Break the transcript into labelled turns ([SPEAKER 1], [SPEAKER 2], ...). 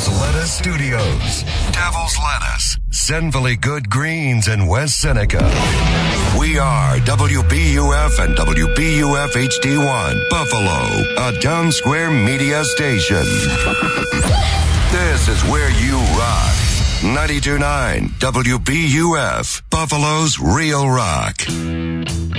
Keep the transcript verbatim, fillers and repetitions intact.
[SPEAKER 1] Devil's Lettuce Studios. Devil's Lettuce, sinfully good greens in West Seneca. We are W B U F and W B U F H D one, Buffalo, a Town Square media station. This is where you rock. ninety-two point nine W B U F, Buffalo's Real Rock.